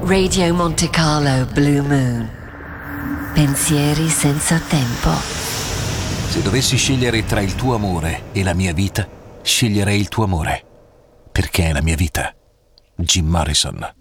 Radio Monte Carlo Blue Moon. Pensieri senza tempo. Se dovessi scegliere tra il tuo amore e la mia vita, sceglierei il tuo amore, perché è la mia vita. Jim Morrison.